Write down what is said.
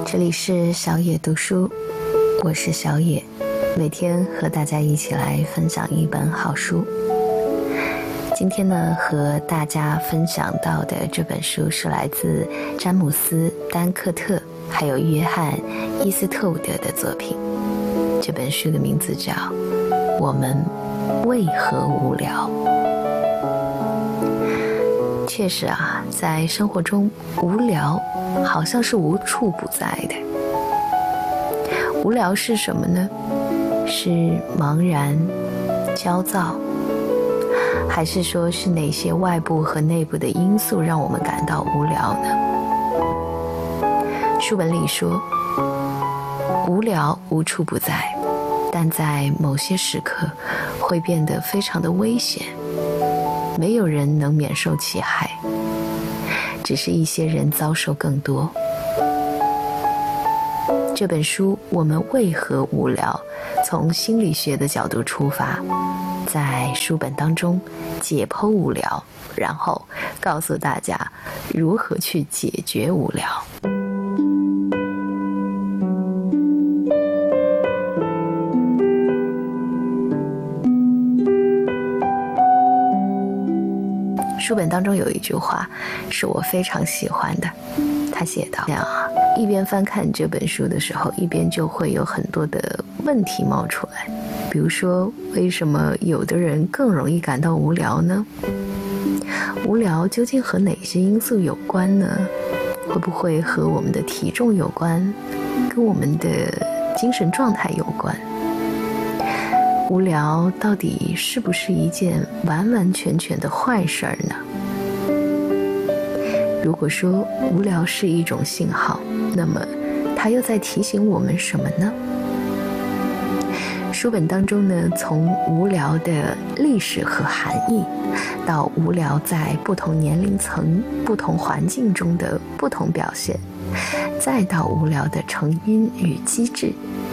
这里是小野读书，我是小野，每天和大家一起来分享一本好书。今天呢，和大家分享到的这本书是来自詹姆斯·丹克特还有约翰·伊斯特伍德的作品。这本书的名字叫《我们为何无聊》。确实啊，在生活中无聊好像是无处不在的。无聊是什么呢？是茫然、焦躁，还是说是哪些外部和内部的因素让我们感到无聊呢？书本里说，无聊无处不在，但在某些时刻会变得非常的危险，没有人能免受其害，只是一些人遭受更多。这本书《我们为何无聊》从心理学的角度出发，在书本当中解剖无聊，然后告诉大家如何去解决无聊。书本当中有一句话是我非常喜欢的，他写道：一边翻看这本书的时候，一边就会有很多的问题冒出来。比如说，为什么有的人更容易感到无聊呢？无聊究竟和哪些因素有关呢？会不会和我们的体重有关，跟我们的精神状态有关？无聊到底是不是一件完完全全的坏事儿呢？如果说无聊是一种信号，那么它又在提醒我们什么呢？书本当中呢，从无聊的历史和含义，到无聊在不同年龄层、不同环境中的不同表现，再到无聊的成因与机制，